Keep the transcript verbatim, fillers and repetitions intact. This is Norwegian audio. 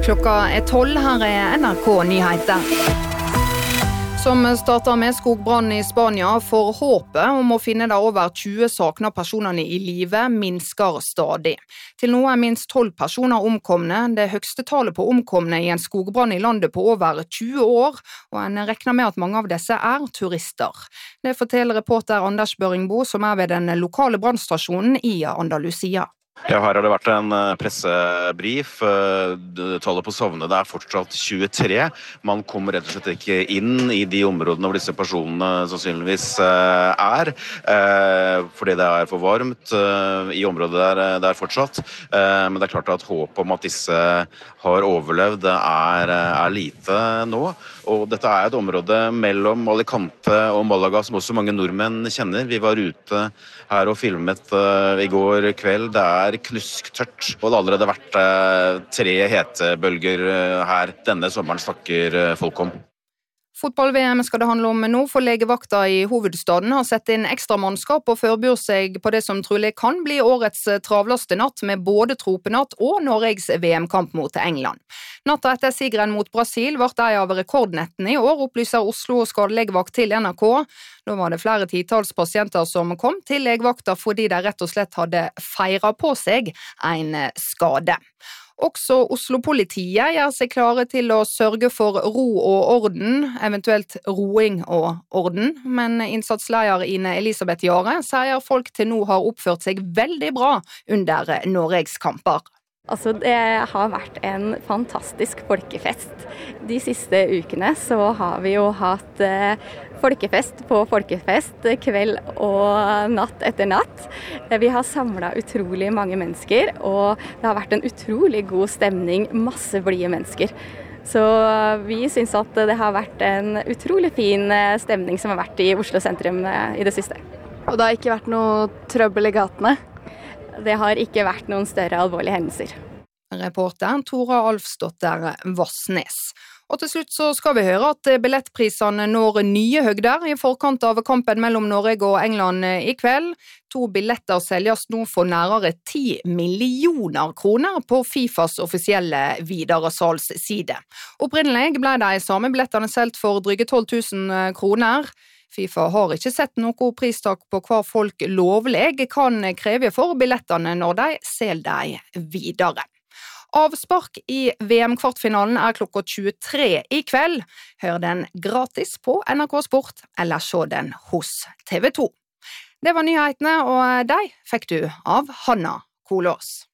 Klokka er tolv, her er N R K-nyheter. Som starter med skogbrann i Spania, for håpet om å finne de over tjue sakna personene i live minsker stadig. Til nå er minst tolv personer omkomne, det høgste tallet på omkomne i en skogbrann i landet på over tjue år, og en regner med at mange av disse er turister. Det forteller reporter Anders Børingbo, som er ved den lokale brannstasjonen i Andalusia. Ja, her har det vært en pressebrif. Tallet på savnede er fortsatt tjuetre. Man kommer rett og slett ikke inn i de områdene hvor disse personene sannsynligvis er, fordi det er for varmt i området der, der fortsatt. Men det er klart at håpet om at disse har overlevd er, er lite nå. Og dette er et område mellom Alicante og Malaga som også mange nordmenn kjenner. Vi var ute her og filmet i går kveld. Det er knusktørt, og det har allerede vært eh, tre hetebølger her denne sommeren, snakker folk om. Fotball-V M skal det handle om nå, for legevakta i hovedstaden har sett inn ekstra mannskap og forbyr seg på det som trolig kan bli årets travleste natt med både tropenatt og Norges V M-kamp mot England. Natta etter sigeren mot Brasil var det av rekordnettene i år, opplyser Oslo skadelegevakt til N R K. Da var det flere titals pasienter som kom til legevakta fordi de rett og slett hadde feiret på seg en skade. Også Oslo-politiet gjør seg klare til å sørge for ro og orden, eventuelt roing og orden, men innsatsleder Ine Elisabeth Jare sier folk til nå har oppført seg veldig bra under Norges kamper. Altså, det har vært en fantastisk folkefest. De siste ukene så har vi jo hatt eh, folkefest på folkefest, kveld og natt etter natt. Vi har samlet utrolig mange mennesker, og det har vært en utrolig god stemning, masse blide mennesker. Så vi synes at det har vært en utrolig fin stemning som har vært i Oslo sentrum i det siste. Og det har ikke vært noe trøbbel i gatene? Det har ikke vært noen større alvorlige hendelser. Reporteren Tora Alfsdotter Vassnes. Og til slutt så skal vi høre at billettprisene når nye høgder i forkant av kampen mellom Norge og England i kveld. To billetter selges nå for nærmere ti millioner kroner på FIFAs offisielle videresalgsside. Opprinnelig ble de samme billettene solgt for dryge tolv tusen kroner. FIFA har ikke sett noe pristak på hva folk lovlig kan kreve for billettene når de selger dem videre. Avspark i V M-kvartfinalen er klokka tjuetre i kveld. Hør den gratis på N R K Sport, eller se den hos T V to. Det var nyhetene, og de fikk du av Hanna Kolås.